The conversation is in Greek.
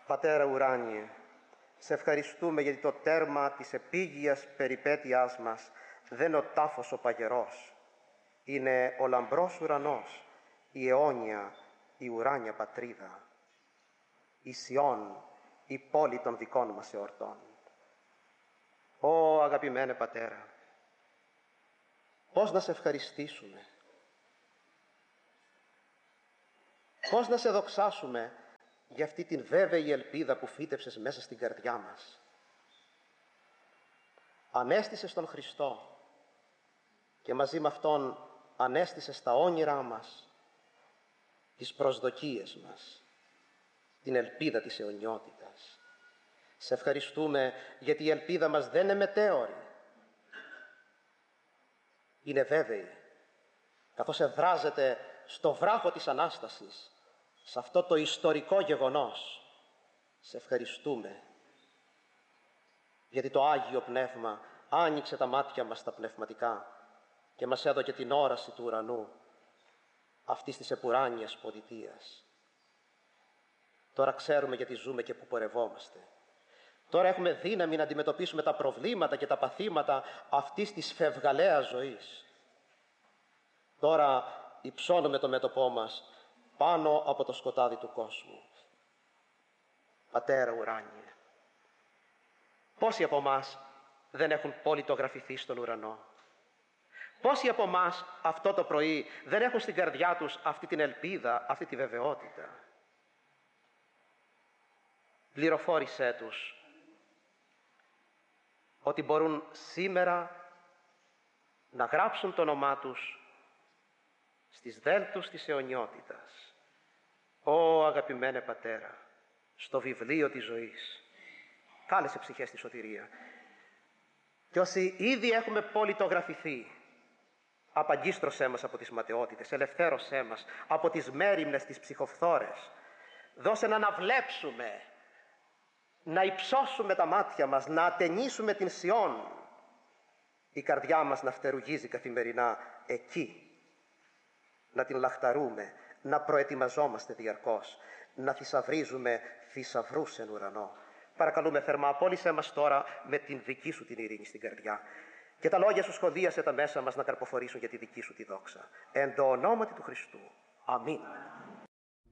Πατέρα ουράνιε, σε ευχαριστούμε γιατί το τέρμα της επίγειας περιπέτειάς μας δεν είναι ο τάφος ο παγερός. Είναι ο λαμπρός ουρανός, η αιώνια, η ουράνια πατρίδα. Η Σιών, η πόλη των δικών μας εορτών. Ω αγαπημένε Πατέρα, πώς να σε ευχαριστήσουμε, πώς να σε δοξάσουμε για αυτή την βέβαιη ελπίδα που φύτεψες μέσα στην καρδιά μας. Ανέστησες τον Χριστό και μαζί με Αυτόν ανέστησες τα όνειρά μας, τις προσδοκίες μας, την ελπίδα της αιωνιότητας. Σε ευχαριστούμε γιατί η ελπίδα μας δεν είναι μετέωρη. Είναι βέβαιη, καθώς εδράζεται στο βράχο της Ανάστασης, σε αυτό το ιστορικό γεγονός. Σε ευχαριστούμε γιατί το Άγιο Πνεύμα άνοιξε τα μάτια μας τα πνευματικά και μας έδωκε την όραση του ουρανού, αυτής της επουράνιας πολιτείας. Τώρα ξέρουμε γιατί ζούμε και που πορευόμαστε. Τώρα έχουμε δύναμη να αντιμετωπίσουμε τα προβλήματα και τα παθήματα αυτής της φευγαλαίας ζωής. Τώρα υψώνουμε το μέτωπό μας πάνω από το σκοτάδι του κόσμου. Πατέρα ουράνιε, πόσοι από εμάς δεν έχουν πολιτογραφηθεί στον ουρανό? Πόσοι από εμάς αυτό το πρωί δεν έχουν στην καρδιά τους αυτή την ελπίδα, αυτή τη βεβαιότητα? Πληροφόρησέ τους ότι μπορούν σήμερα να γράψουν το όνομά τους στις δέλτους της αιωνιότητας. Ω αγαπημένε Πατέρα, στο βιβλίο της ζωής. Κάλεσε ψυχές στη σωτηρία. Και όσοι ήδη έχουμε πολιτογραφηθεί, απαγκίστρωσέ μας από τις ματαιότητες, ελευθέρωσέ μας από τις μέριμνες, τις ψυχοφθόρες. Δώσε να αναβλέψουμε, να υψώσουμε τα μάτια μας, να ατενίσουμε την Σιών. Η καρδιά μας να φτερουγίζει καθημερινά εκεί. Να την λαχταρούμε, να προετοιμαζόμαστε διαρκώς, να θησαυρίζουμε θησαυρούς εν ουρανό. Παρακαλούμε θερμά, απόλυσέ μας τώρα με την δική σου την ειρήνη στην καρδιά. Και τα λόγια σου σχοδίασε τα μέσα μας να καρποφορήσουν για τη δική σου τη δόξα. Εν το ονόματι του Χριστού. Αμήν.